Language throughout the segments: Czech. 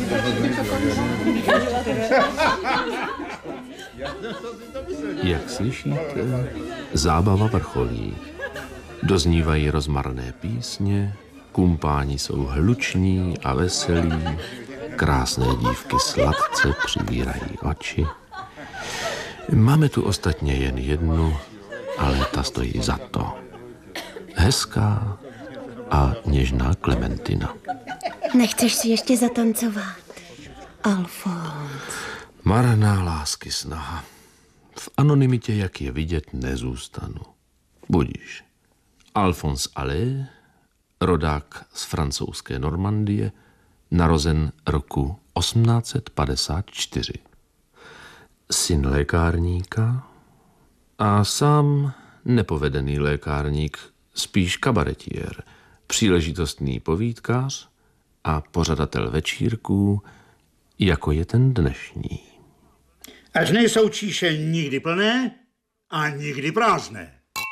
Jak slyšíte, zábava vrcholí. Doznívají rozmarné písně, kumpáni jsou hluční a veselí, krásné dívky sladce přivírají oči. Máme tu ostatně jen jednu, ale ta stojí za to. Hezká a něžná Klementina. Nechceš si ještě zatancovat, Alfons? Marná lásky snaha. V anonymitě, jak je vidět, nezůstanu. Budíš. Alphonse Allais, rodák z francouzské Normandie, narozen roku 1854. Syn lékárníka a sám nepovedený lékárník, spíš kabaretiér, příležitostný povídkář a pořadatel večírků, jako je ten dnešní. Až nejsou číše nikdy plné a nikdy prázdné.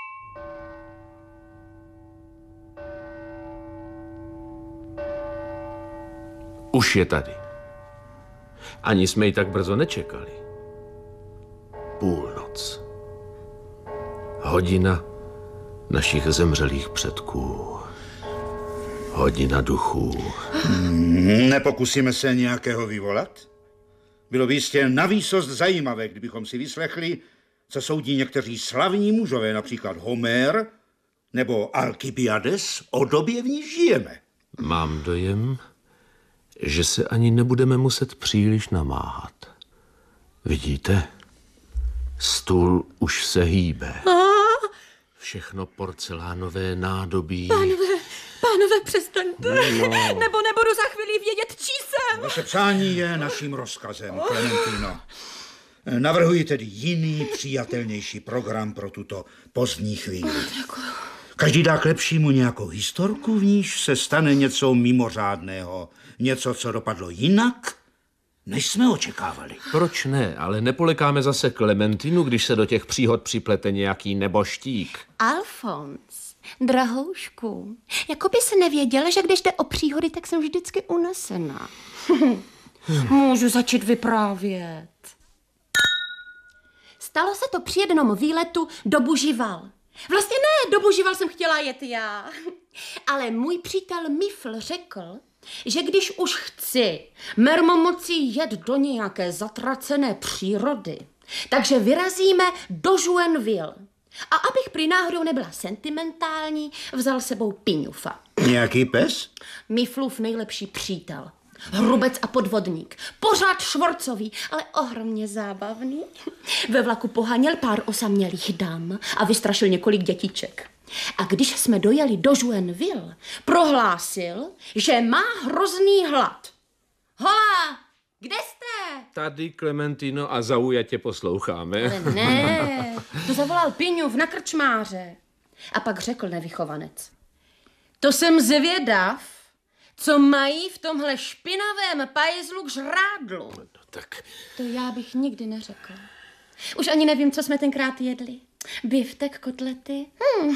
Už je tady. Ani jsme ji tak brzo nečekali. Půlnoc. Hodina našich zemřelých předků. Hodina duchů. Nepokusíme se nějakého vyvolat? Bylo by jistě navýsost zajímavé, kdybychom si vyslechli, co soudí někteří slavní mužové, například Homer nebo Alkybiades, o době, v níž žijeme. Mám dojem, že se ani nebudeme muset příliš namáhat. Vidíte? Stůl už se hýbe. Všechno porcelánové nádobí. Pánové, přestaňte. No. Nebo nebudu za chvíli vědět, čí jsem. Vaše přání je naším rozkazem, Klementino. Navrhuji tedy jiný, přijatelnější program pro tuto pozdní chvíli. Každý dá k lepšímu nějakou historku, v níž se stane něco mimořádného. Něco, co dopadlo jinak, než jsme očekávali. Proč ne? Ale nepolekáme zase Klementinu, když se do těch příhod připlete nějaký neboštík. Alfons, drahoušku, jako by se nevěděl, že když jde o příhody, tak jsem vždycky unesená. Můžu začít vyprávět. Stalo se to při jednom výletu do Bužival. Vlastně ne, do Bužival jsem chtěla jet já. Ale můj přítel Mifl řekl, že když už chci mermomocí jet do nějaké zatracené přírody, takže vyrazíme do Joinville. A abych prý náhodou nebyla sentimentální, vzal sebou Piňufa. Nějaký pes? Miflův nejlepší přítel. Hrubec a podvodník. Pořád švorcový, ale ohromně zábavný. Ve vlaku poháněl pár osamělých dam a vystrašil několik dětiček. A když jsme dojeli do Joinville, prohlásil, že má hrozný hlad. Hola, kde jste? Tady, Klementino, a zaujatě posloucháme. Ale ne, to zavolal Piňův na krčmáře. A pak řekl nevychovanec. To jsem zvědav, co mají v tomhle špinavém pajzlu k žrádlu. No, tak. To já bych nikdy neřekl. Už ani nevím, co jsme tenkrát jedli. Biftek, kotlety.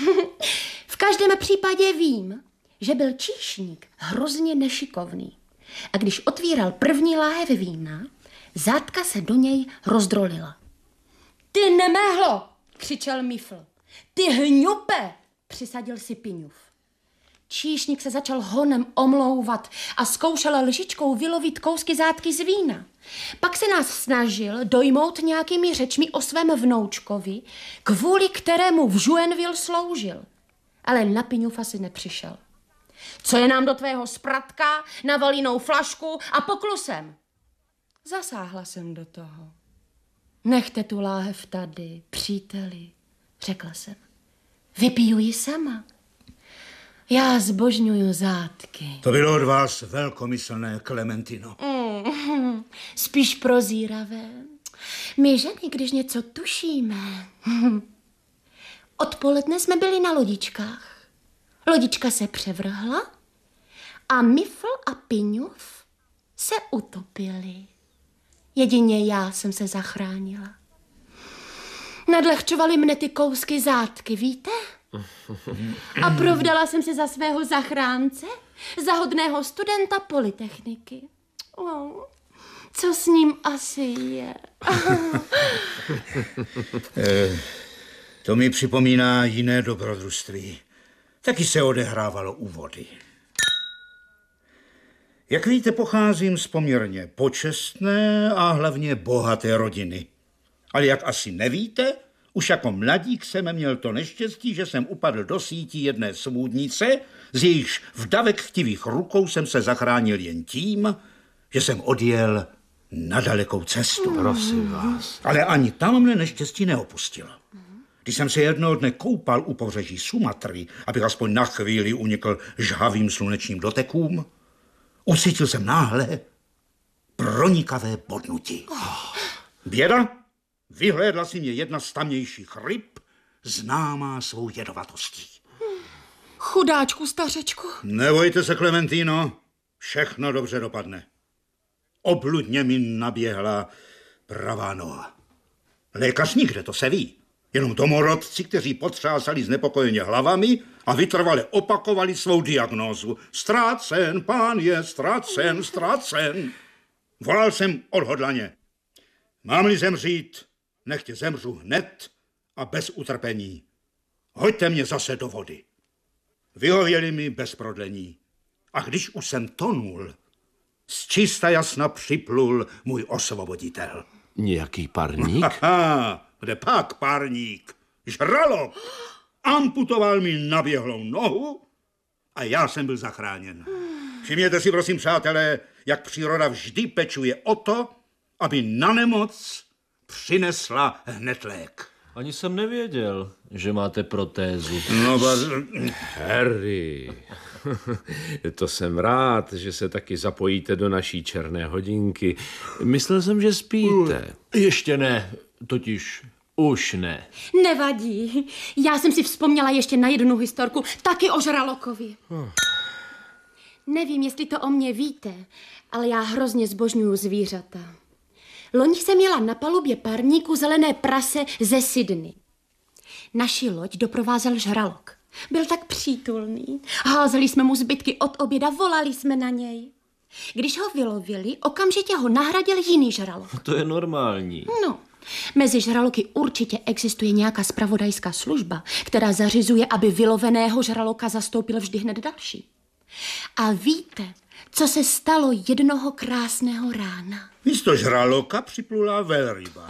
V každém případě vím, že byl číšník hrozně nešikovný. A když otvíral první láhev vína, zátka se do něj rozdrolila. Ty nemehlo, křičel Mifl. Ty hňupe, přisadil si Piňův. Číšník se začal honem omlouvat a zkoušel lžičkou vylovit kousky zátky z vína. Pak se nás snažil dojmout nějakými řečmi o svém vnoučkovi, kvůli kterému v Joinville sloužil. Ale na Piňufa si nepřišel. Co je nám do tvého spratka, naval jinou flašku a poklusem. Zasáhla jsem do toho. Nechte tu láhev tady, příteli, řekla jsem. Vypiju ji sama. Já zbožňuju zátky. To bylo od vás velkomyslné, Klementino. Spíš prozíravé. My ženy, když něco tušíme. Odpoledne jsme byli na lodičkách. Lodička se převrhla a Mifl a Piňův se utopili. Jedině já jsem se zachránila. Nadlehčovaly mne ty kousky zátky, víte? A provdala jsem se za svého zachránce, za hodného studenta polytechniky. Co s ním asi je? To mi připomíná jiné dobrodružství. Taky se odehrávalo u vody. Jak víte, pocházím z poměrně počestné a hlavně bohaté rodiny. Ale jak asi nevíte, už jako mladík jsem měl to neštěstí, že jsem upadl do sítí jedné svůdnice, z jejíž vdavek chtivých rukou jsem se zachránil jen tím, že jsem odjel na dalekou cestu. Prosím vás. Ale ani tam mne neštěstí neopustilo. Když jsem se jednoho dne koupal u pobřeží Sumatry, abych aspoň na chvíli unikl žhavým slunečním dotekům, ucítil jsem náhle pronikavé bodnutí. Běda, vyhlédla si mě jedna z tamnějších ryb, známá svou jedovatostí. Chudáčku, stařečku. Nebojte se, Klementíno, všechno dobře dopadne. Obludně mi naběhla pravá noha. Lékař nikde, to se ví. Jenom domorodci, kteří potřásali znepokojeně hlavami a vytrvale opakovali svou diagnózu. Ztrácen, pán je ztrácen, ztrácen. Volal jsem odhodlaně. Mám-li zemřít, nechtě zemřu hned a bez utrpení. Hoďte mě zase do vody. Vyhověli mi bez prodlení. A když už jsem tonul, z čista jasna připlul můj osvoboditel. Nějaký parník? Aha, kde pak parník? Žralok! Amputoval mi naběhlou nohu a já jsem byl zachráněn. Všimněte si, prosím, přátelé, jak příroda vždy pečuje o to, aby na nemoc přinesla hned lék. Ani jsem nevěděl, že máte protézu. No, Harry, to jsem rád, že se taky zapojíte do naší černé hodinky. Myslel jsem, že spíte. Ještě ne, totiž už ne. Nevadí. Já jsem si vzpomněla ještě na jednu historku, taky o žralokovi. Nevím, jestli to o mě víte, ale já hrozně zbožňuju zvířata. Loni jsem jela na palubě parníku zelené prase ze Sydney. Naši loď doprovázel žralok. Byl tak přítulný. Házeli jsme mu zbytky od oběda, volali jsme na něj. Když ho vylovili, okamžitě ho nahradil jiný žralok. To je normální. No, mezi žraloky určitě existuje nějaká zpravodajská služba, která zařizuje, aby vyloveného žraloka zastoupil vždy hned další. A víte, co se stalo jednoho krásného rána? Místo žraloka připlula velryba.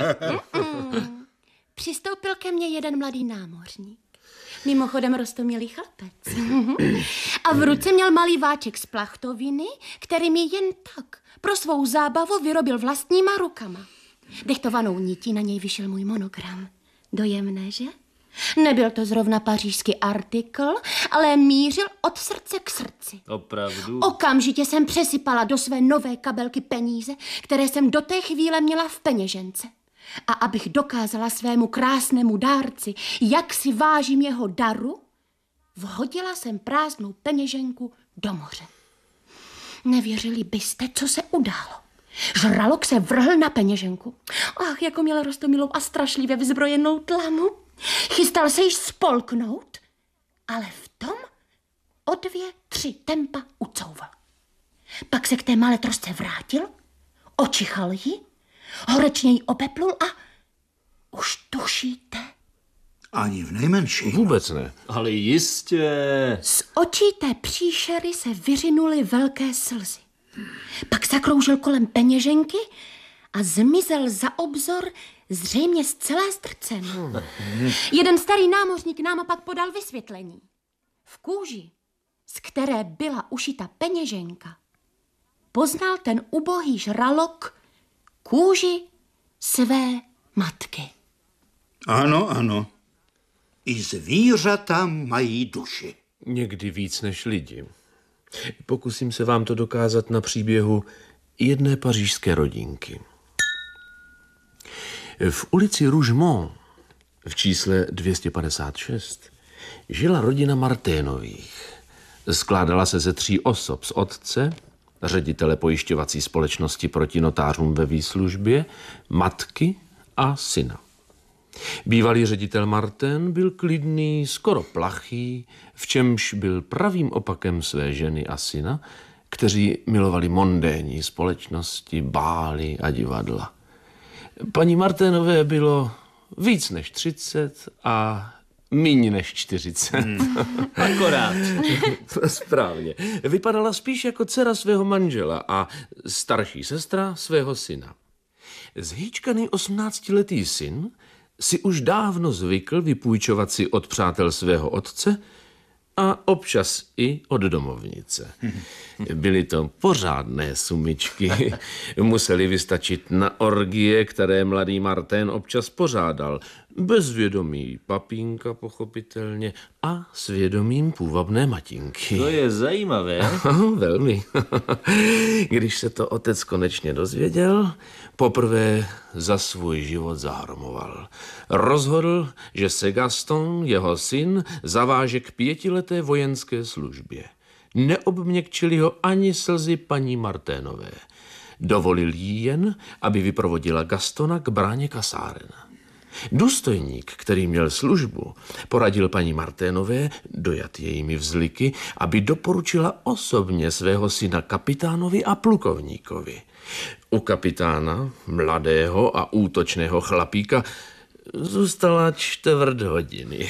Přistoupil ke mně jeden mladý námořník. Mimochodem roztomilý chlapec. A v ruce měl malý váček z plachtoviny, který mi jen tak pro svou zábavu vyrobil vlastníma rukama. Dechtovanou nití na něj vyšel můj monogram. Dojemné, že? Nebyl to zrovna pařížský artikl, ale mířil od srdce k srdci. Opravdu? Okamžitě jsem přesypala do své nové kabelky peníze, které jsem do té chvíle měla v peněžence. A abych dokázala svému krásnému dárci, jak si vážím jeho daru, vhodila jsem prázdnou peněženku do moře. Nevěřili byste, co se událo. Žralok se vrhl na peněženku. Ach, jako měl roztomilou a strašlivě vyzbrojenou tlamu. Chystal se již spolknout, ale v tom o 2-3 tempa ucouval. Pak se k té malé trosce vrátil, očichal ji, horečně ji opeplul a už tušíte? Ani v nejmenší. Vůbec ne, ale jistě. Z očí té příšery se vyřinuly velké slzy. Pak zakroužil kolem peněženky a zmizel za obzor zřejmě zcela ztrcen. Jeden starý námořník nám pak podal vysvětlení. V kůži, z které byla ušita peněženka, poznal ten ubohý žralok kůži své matky. Ano, ano. I zvířata mají duši. Někdy víc než lidi. Pokusím se vám to dokázat na příběhu jedné pařížské rodinky. V ulici Rougemont v čísle 256 žila rodina Marténových. Skládala se ze 3 osob: z otce, ředitele pojišťovací společnosti proti notářům ve výslužbě, matky a syna. Bývalý ředitel Martin byl klidný, skoro plachý, v čemž byl pravým opakem své ženy a syna, kteří milovali mondénní společnosti, bály a divadla. Paní Marténové bylo víc než 30 a míň než 40. Akorát. Správně. Vypadala spíš jako dcera svého manžela a starší sestra svého syna. Zhýčkaný 18letý syn si už dávno zvykl vypůjčovat si od přátel svého otce a občas i od domovnice. Byly to pořádné sumičky. Museli vystačit na orgie, které mladý Martin občas pořádal. Bez vědomí papínka, pochopitelně, a s vědomím půvabné matinky. To je zajímavé. Velmi. Když se to otec konečně dozvěděl, poprvé za svůj život zahromoval. Rozhodl, že se Gaston, jeho syn, zaváže k 5leté vojenské službě. Neobměkčili ho ani slzy paní Marténové. Dovolil jí jen, aby vyprovodila Gastona k bráně kasáren. Důstojník, který měl službu, poradil paní Marténové, dojat jejími vzliky, aby doporučila osobně svého syna kapitánovi a plukovníkovi. U kapitána, mladého a útočného chlapíka, zůstala 1/4 hodiny.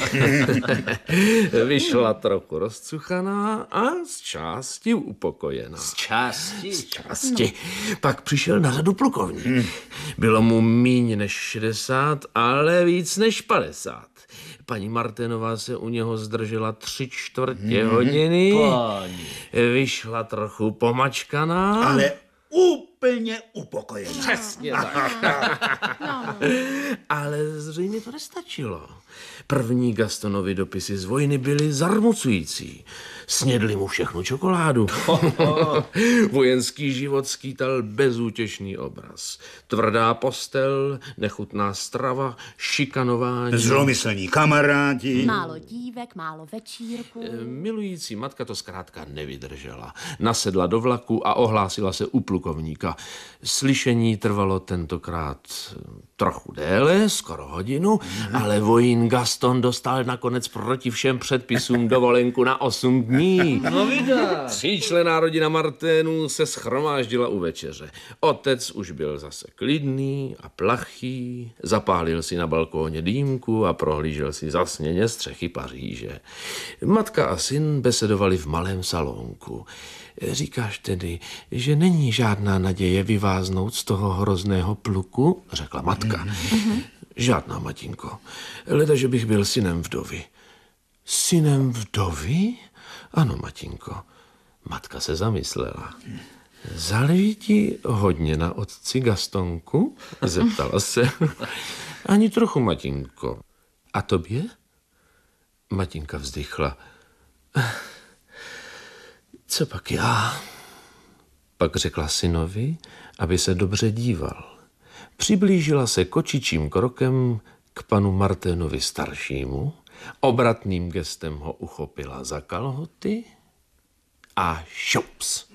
Vyšla trochu rozcuchaná a z části upokojená. Z části? Z části. Pak přišel na řadu plukovník. Bylo mu míň než 60, ale víc než 50. Paní Marténová se u něho zdržela 3/4 hodiny. Páni. Vyšla trochu pomačkaná. Ale úplně upokojená. Přesně tak. Ale zřejmě to nestačilo. První Gastonovi dopisy z vojny byly zarmucující. Snědli mu všechnu čokoládu. Vojenský život skýtal bezútěšný obraz. Tvrdá postel, nechutná strava, šikanování. Zlomyslní kamarádi. Málo dívek, málo večírků. Milující matka to zkrátka nevydržela. Nasedla do vlaku a ohlásila se u plukovníka. Slyšení trvalo tentokrát trochu déle, skoro hodinu, ale vojín Gaston dostal nakonec proti všem předpisům dovolenku na 8 dní. No vydá. 3členná rodina Marténů se shromáždila u večeře. Otec už byl zase klidný a plachý, zapálil si na balkóně dýmku a prohlížel si zasněně střechy Paříže. Matka a syn besedovali v malém salonku. Říkáš tedy, že není žádná naděje vyváznout z toho hrozného pluku? Řekla matka. Žádná, matinko. Leda, že bych byl synem vdovy. Synem vdovy? Ano, matinko. Matka se zamyslela. Záleží ti hodně na otci Gastonku? Zeptala se. Ani trochu, matinko. A tobě? Matinka vzdychla. Co pak já? Pak řekla synovi, aby se dobře díval. Přiblížila se kočičím krokem k panu Marténovi staršímu, obratným gestem ho uchopila za kalhoty a šups.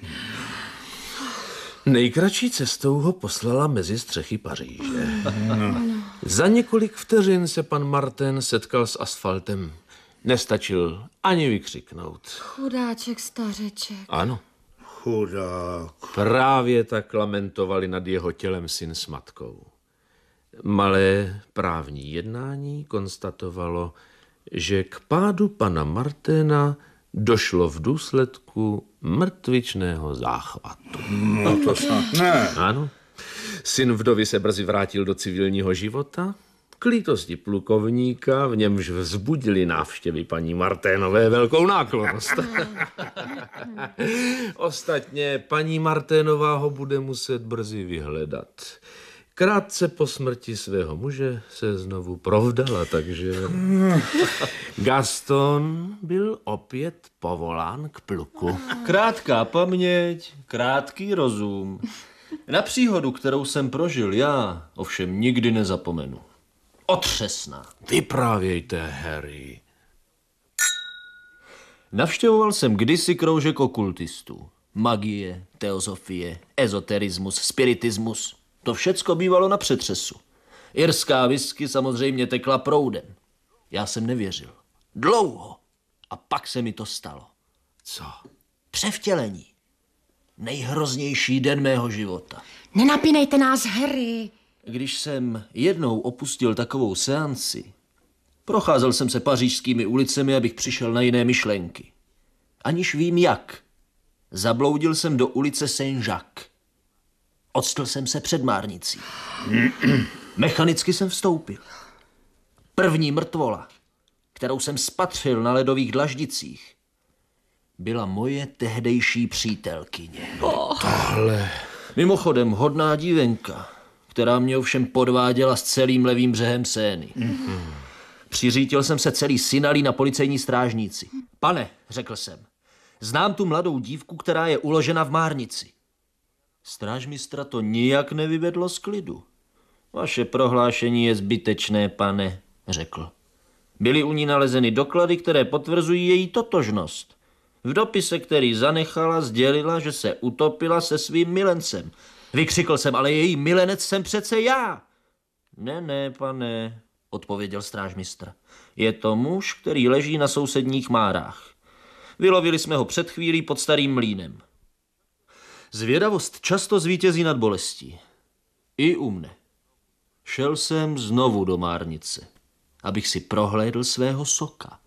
Nejkratší cestou ho poslala mezi střechy Paříže. Za několik vteřin se pan Martin setkal s asfaltem. Nestačil ani vykřiknout. Chudáček stařeček. Ano. Chudák. Právě tak lamentovali nad jeho tělem syn s matkou. Malé právní jednání konstatovalo, že k pádu pana Marténa došlo v důsledku mrtvičného záchvatu. No to snad ne. Ano. Syn vdovy se brzy vrátil do civilního života. K lítosti plukovníka, v němž vzbudili návštěvy paní Marténové velkou náklonnost. Ostatně paní Marténová ho bude muset brzy vyhledat. Krátce po smrti svého muže se znovu provdala, takže Gaston byl opět povolán k pluku. Krátká paměť, krátký rozum. Na příhodu, kterou jsem prožil já, ovšem nikdy nezapomenu. Otřesná. Vyprávějte, Harry. Navštěvoval jsem kdysi kroužek okultistů. Magie, teozofie, ezoterismus, spiritismus. To všecko bývalo na přetřesu. Irská whisky samozřejmě tekla proudem. Já jsem nevěřil. Dlouho. A pak se mi to stalo. Co? Převtělení. nejhroznější den mého života. Nenapínejte nás, Harry. Když jsem jednou opustil takovou seanci, procházel jsem se pařížskými ulicemi, abych přišel na jiné myšlenky. Aniž vím jak. Zabloudil jsem do ulice Saint-Jacques. Odstl jsem se před márnicí. Mechanicky jsem vstoupil. První mrtvola, kterou jsem spatřil na ledových dlaždicích, byla moje tehdejší přítelkyně. Tohle... Mimochodem hodná dívenka, která mě ovšem podváděla s celým levým břehem Sény. Přiřítil jsem se celý synalý na policejní strážnici. Pane, řekl jsem, znám tu mladou dívku, která je uložena v márnici. Strážmistra to nijak nevyvedlo z klidu. Vaše prohlášení je zbytečné, pane, řekl. Byly u ní nalezeny doklady, které potvrzují její totožnost. V dopise, který zanechala, sdělila, že se utopila se svým milencem. Vykřikl jsem, ale její milenec jsem přece já. Ne, pane, odpověděl strážmistr. Je to muž, který leží na sousedních márách. Vylovili jsme ho před chvílí pod starým mlýnem. Zvědavost často zvítězí nad bolestí. I u mne. Šel jsem znovu do márnice, abych si prohlédl svého soka.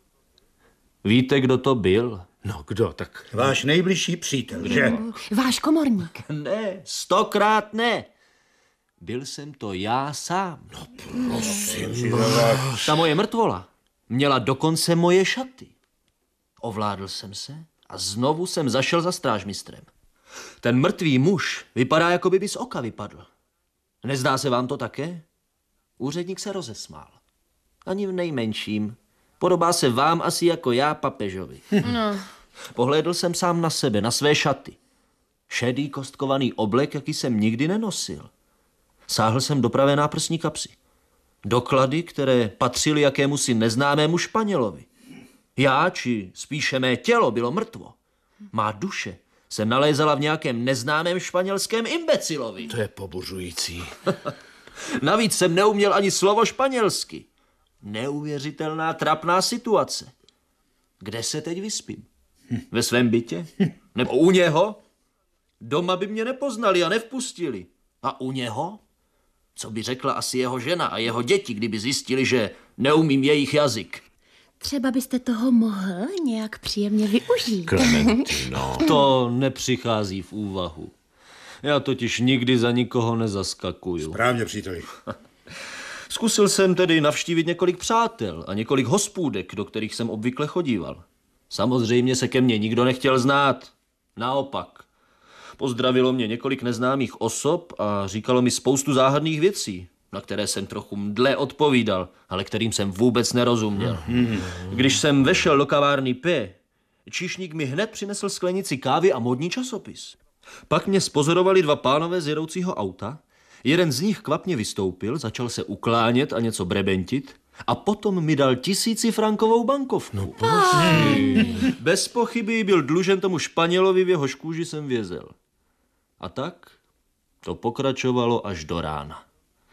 Víte, kdo to byl? No, kdo tak? Váš nejbližší přítel, že? Váš komorník. Ne, 100krát ne. Byl jsem to já sám. No Prosím. ta moje mrtvola měla dokonce moje šaty. Ovládl jsem se a znovu jsem zašel za strážmistrem. Ten mrtvý muž vypadá, jako by z oka vypadl. Nezdá se vám to také? Úředník se rozesmál. Ani v nejmenším. Podobá se vám asi jako já papežovi. No. Pohlédl jsem sám na sebe, na své šaty. Šedý kostkovaný oblek, jaký jsem nikdy nenosil. Sáhl jsem do pravé náprsní kapsy. Doklady, které patřily jakémusi neznámému Španělovi. Já, či spíše mé tělo, bylo mrtvo. Má duše se nalézala v nějakém neznámém španělském imbecilovi. To je pobuřující. Navíc jsem neuměl ani slovo španělsky. Neuvěřitelná trapná situace. Kde se teď vyspím? Ve svém bytě? Nebo u něho? Doma by mě nepoznali a nevpustili. A u něho? Co by řekla asi jeho žena a jeho děti, kdyby zjistili, že neumím jejich jazyk? Třeba byste toho mohl nějak příjemně využít. Klementino. To nepřichází v úvahu. Já totiž nikdy za nikoho nezaskakuju. Správně, příteli. Zkusil jsem tedy navštívit několik přátel a několik hospůdek, do kterých jsem obvykle chodíval. Samozřejmě se ke mně nikdo nechtěl znát. Naopak. Pozdravilo mě několik neznámých osob a říkalo mi spoustu záhadných věcí, na které jsem trochu mdle odpovídal, ale kterým jsem vůbec nerozuměl. Když jsem vešel do kavárny P, číšník mi hned přinesl sklenici kávy a módní časopis. Pak mě spozorovali dva pánové z jedoucího auta. Jeden z nich kvapně vystoupil, začal se uklánět a něco brebentit a potom mi dal 1000frankovou bankovku. Bez pochyby byl dlužen tomu Španělovi, v jehož kůži jsem vězel. A tak to pokračovalo až do rána.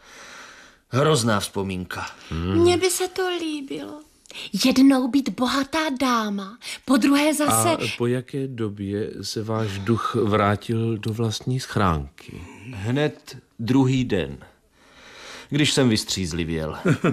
Hrozná vzpomínka. Mně by se to líbilo. Jednou být bohatá dáma, po druhé zase... A po jaké době se váš duch vrátil do vlastní schránky? Hned druhý den, když jsem vystřízlivěl.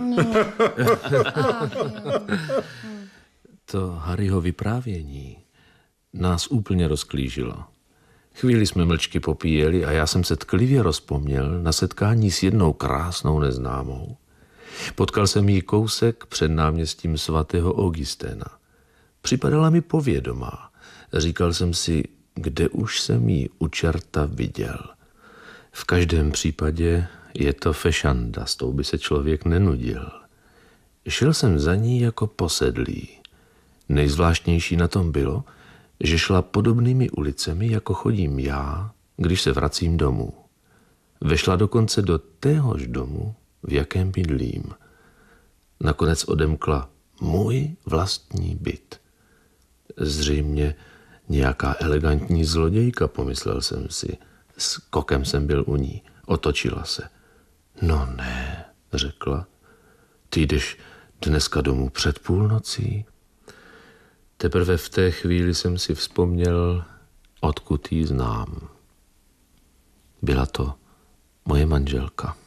To Harryho vyprávění nás úplně rozklížilo. Chvíli jsme mlčky popíjeli a já jsem se tklivě rozpomněl na setkání s jednou krásnou neznámou. Potkal jsem jí kousek před náměstím svatého Augusténa. Připadala mi povědomá. Říkal jsem si, kde už jsem jí u čerta viděl. V každém případě je to fešanda, s tou by se člověk nenudil. Šel jsem za ní jako posedlý. Nejzvláštnější na tom bylo, že šla podobnými ulicemi, jako chodím já, když se vracím domů. Vešla dokonce do téhož domu, v jakém bydlím. Nakonec odemkla můj vlastní byt. Zřejmě nějaká elegantní zlodějka, pomyslel jsem si. S kokem jsem byl u ní. Otočila se. No ne, řekla. Ty jdeš dneska domů před půlnocí? Teprve v té chvíli jsem si vzpomněl, odkud ji znám. Byla to moje manželka.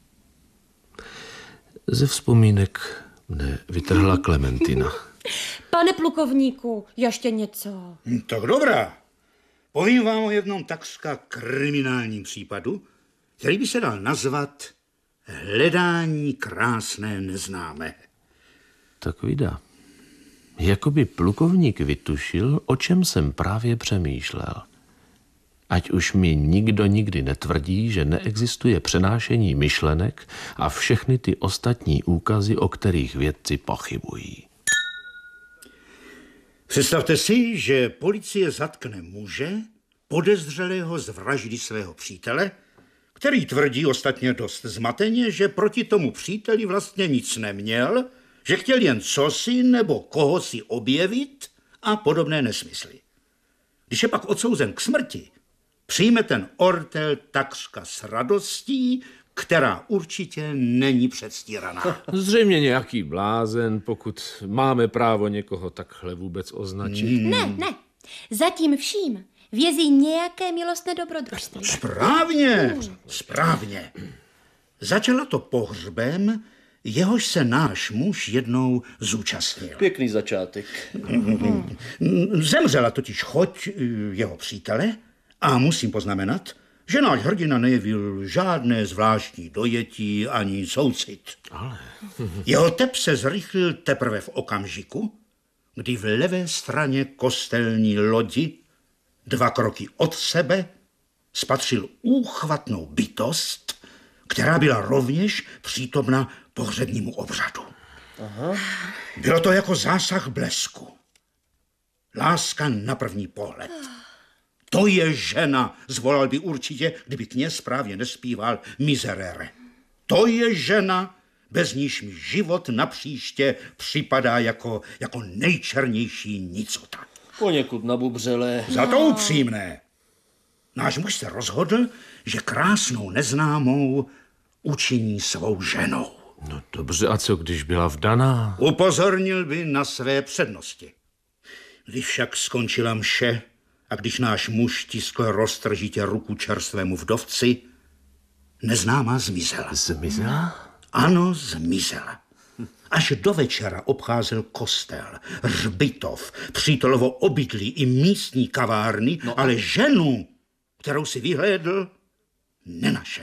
Ze vzpomínek mne vytrhla Klementina. Pane plukovníku, ještě něco. Tak dobrá. Povím vám o jednom takřka kriminálním případu, který by se dal nazvat Hledání krásné neznámé. Tak vida. Jakoby plukovník vytušil, o čem jsem právě přemýšlel. Ať už mi nikdo nikdy netvrdí, že neexistuje přenášení myšlenek a všechny ty ostatní úkazy, o kterých vědci pochybují. Představte si, že policie zatkne muže, podezřelého z vraždy svého přítele, který tvrdí ostatně dost zmateně, že proti tomu příteli vlastně nic neměl, že chtěl jen cosi nebo koho si objevit a podobné nesmysly. Když je pak odsouzen k smrti, přijme ten ortel takřka s radostí, která určitě není předstíraná. Zřejmě nějaký blázen, pokud máme právo někoho takhle vůbec označit. Ne. Zatím vším vězí nějaké milostné dobrodružství. Správně. Začala to pohřbem, jehož se náš muž jednou zúčastnil. Pěkný začátek. Zemřela totiž choť jeho přítele a musím poznamenat, že náš hrdina nejevil žádné zvláštní dojetí ani soucit. Jeho tep se zrychlil teprve v okamžiku, kdy v levé straně kostelní lodi 2 kroky od sebe spatřil úchvatnou bytost, která byla rovněž přítomna pohřebnímu obřadu. Aha. Bylo to jako zásah blesku. Láska na první pohled. To je žena, zvolal by určitě, kdyby kněz správně nespíval Miserere. To je žena, bez níž mi život napříště připadá jako nejčernější nicota. Poněkud nabubřelé. Za to upřímné. Náš muž se rozhodl, že krásnou neznámou učiní svou ženou. No dobře, a co když byla vdaná? Upozornil by na své přednosti. Když však skončila mše a když náš muž tiskl roztržitě ruku čerstvému vdovci, neznámá zmizela. Zmizela? Ano, zmizela. Až do večera obcházel kostel, hřbitov, přítelovo obydlí i místní kavárny, ale ženu, kterou si vyhlédl, nenašel.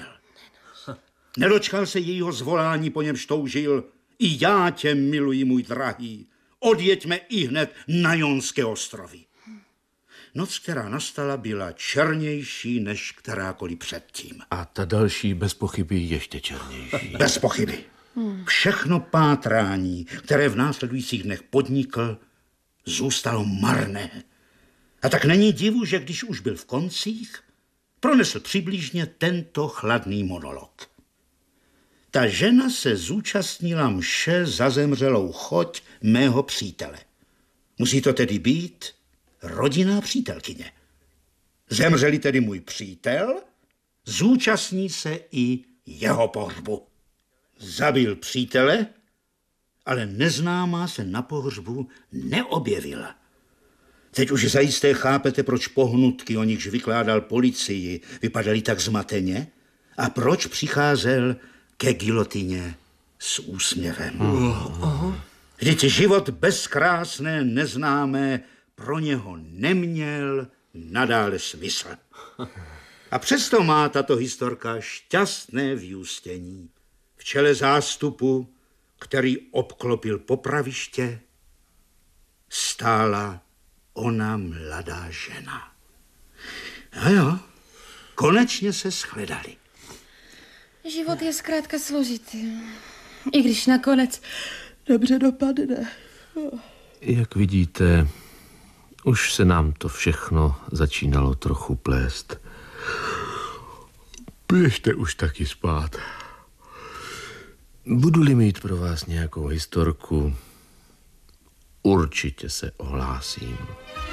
Nedočkal se jejího zvolání, po němž toužil. I já tě miluji, můj drahý. Odjeďme ihned na Jonské ostrovy. Noc, která nastala, byla černější než kterákoliv předtím. A ta další bez pochyby ještě černější. Bez pochyby. Všechno pátrání, které v následujících dnech podnikl, zůstalo marné. A tak není divu, že když už byl v koncích, pronesl přibližně tento chladný monolog. Ta žena se zúčastnila mše za zemřelou choť mého přítele. Musí to tedy být rodinná přítelkyně. Zemřeli tedy můj přítel, zúčastní se i jeho pohřbu. Zabil přítele, ale neznámá se na pohřbu neobjevila. Teď už zajisté chápete, proč pohnutky, o nichž vykládal policii, vypadaly tak zmateně a proč přicházel ke gilotině s úsměvem. Vždyť život bezkrásné, neznámé pro něho neměl nadále smysl. A přesto má tato historka šťastné vyústění. V čele zástupu, který obklopil popraviště, stála ona mladá žena. A jo, konečně se shledali. Život je zkrátka složitý. I když nakonec dobře dopadne. Jak vidíte, už se nám to všechno začínalo trochu plést. Běžte už taky spát. Budu-li mít pro vás nějakou historku, určitě se ohlásím.